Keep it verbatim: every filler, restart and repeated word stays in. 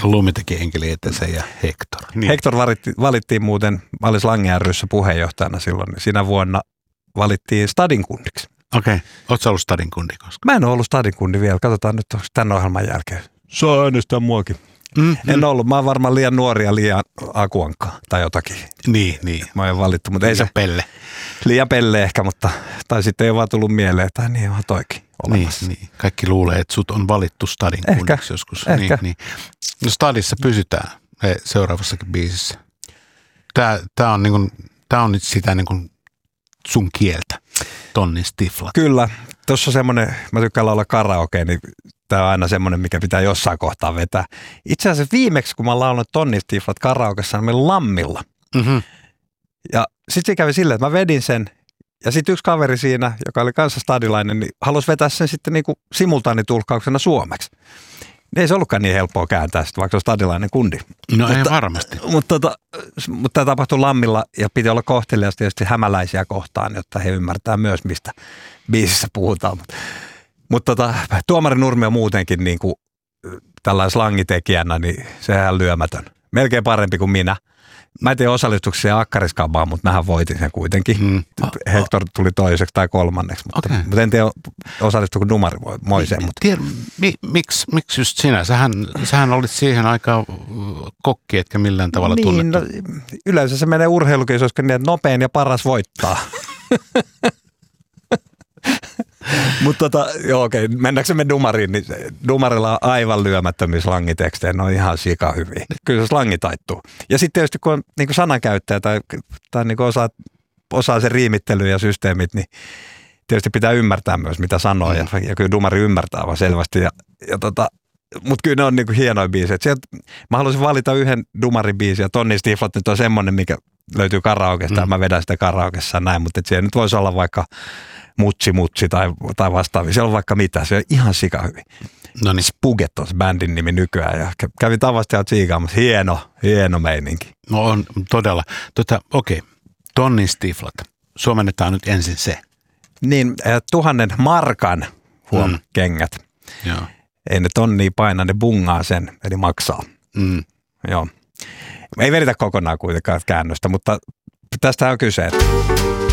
Lumi teki enkeli eteensä ja Hector. Niin. Hector valitti, valittiin muuten, mä olin Slangi ry:ssä puheenjohtajana silloin, niin siinä vuonna valittiin Stadin kundiksi. Okei, okay. Ootko ollut Stadin kundi koska? Mä en ole ollut Stadin kundi vielä, katsotaan nyt tämän ohjelman jälkeen. Saa äänestää muakin. Mm-hmm. En ollut, mä oon varmaan liian nuori ja liian akuankkaa tai jotakin. Niin, niin. Mä oon valittu, mutta ei se. Pelle. Liian pelle ehkä, mutta, tai sitten ei vaan tullut mieleen, että niin on toikin olemassa. Niin, niin. Kaikki luulee, että sut on valittu Stadin kundiksi joskus. Ehkä. Niin, niin. No Stadissa pysytään seuraavassakin biisissä. Tää, tää, on, niin kun, tää on nyt sitä niin kun sun kieltä, Tonnin Stiflat. Kyllä. Tuossa on semmoinen, mä tykkään laulaa karaoke, niin tää on aina semmoinen, mikä pitää jossain kohtaa vetää. Itse asiassa viimeksi, kun mä laulan Tonnin Stiflat karaokessa, niin meillä Lammilla. Mm-hmm. Ja sitten se kävi silleen, että mä vedin sen, ja sitten yksi kaveri siinä, joka oli kanssa stadilainen, niin halusi vetää sen sitten niinku simultaanitulkkauksena suomeksi. Ei se ollutkaan niin helppoa kääntää sitten, vaikka se on stadilainen kundi. No mutta, ei varmasti. Mutta, tota, mutta tämä tapahtui Lammilla ja piti olla kohtelias tietysti hämäläisiä kohtaan, jotta he ymmärtää myös, mistä biisissä puhutaan. Mutta tota, Tuomari Nurmi on muutenkin niin kuin tällainen slangitekijänä, niin sehän on lyömätön. Melkein parempi kuin minä. Mä en tee osallistuksia akkariskabaan, mutta mähän voitin sen kuitenkin. Hmm. Hector tuli toiseksi tai kolmanneksi, mutta, okay. mutta en tee osallistu kuin Numari Moiseen. Mutta. Tiedä, mi, miksi, miksi just sinä? Sähän, sähän olit siihen aikaan kokki, etkä millään tavalla niin, tunnettu. No, yleensä se menee urheilukisoissa niin, että nopein ja paras voittaa. Mutta tota, joo okei, mennäänkö me Dumariin, niin Dumarilla on aivan lyömättömiä slangitekstejä, ne on ihan sika hyviä. Kyllä se slangi taittuu. Ja sitten tietysti kun on niin kuin sanankäyttäjä tai, tai niin kuin osaa, osaa sen riimittely ja systeemit, niin tietysti pitää ymmärtää myös mitä sanoo mm. ja, ja kyllä Dumari ymmärtää vaan selvästi. Ja, ja tota, mutta kyllä ne on niin kuin hienoja biisejä. Sieltä, mä haluaisin valita yhden Dumari-biisin ja Tonnin Stiflat nyt on semmoinen, mikä löytyy karaokesta mm. ja mä vedän sitä karaokessa näin, mutta siellä nyt voisi olla vaikka Mutsi Mutsi tai, tai vastaavia. Siellä on vaikka mitä. Se on ihan sika hyvin. No niin. Spuget on bändin nimi nykyään. Ja kävin tavasti ja tsiikaamassa. Hieno, hieno meininki. No on todella. Tota, okei, okay. Tonnin Stiflat. Suomennetaan nyt ensin se. Niin, tuhannen markan huom mm. kengät. Joo. Ei ne tonnia paina, ne bungaa sen, eli maksaa. Mm. Joo. Ei veditä kokonaan kuitenkaan käännöstä, mutta tästä on kyse.